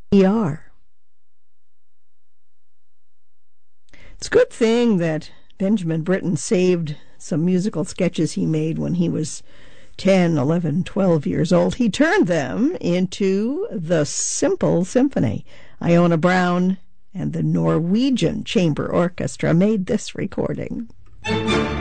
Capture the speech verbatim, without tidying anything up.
E R. It's a good thing that Benjamin Britten saved some musical sketches he made when he was ten, eleven, twelve years old. He turned them into the Simple Symphony. Iona Brown and the Norwegian Chamber Orchestra made this recording.